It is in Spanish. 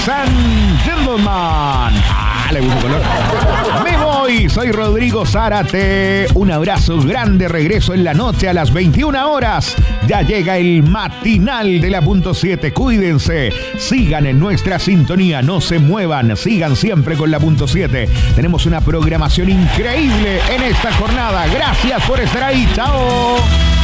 Ladies and gentlemen. Le puso color. Me voy, soy Rodrigo Zárate. Un abrazo grande, regreso en la noche a las 21 horas. Ya llega el matinal de la punto 7. Cuídense, sigan en nuestra sintonía, no se muevan, sigan siempre con la punto 7. Tenemos una programación increíble en esta jornada. Gracias por estar ahí, chao.